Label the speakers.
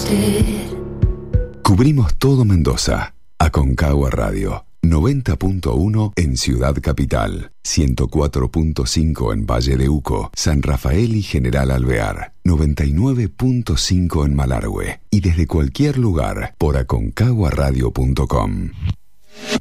Speaker 1: Cubrimos todo Mendoza. Aconcagua Radio. 90.1 en Ciudad Capital, 104.5 en Valle de Uco, San Rafael y General Alvear, 99.5 en Malargüe y desde cualquier lugar por aconcaguaradio.com.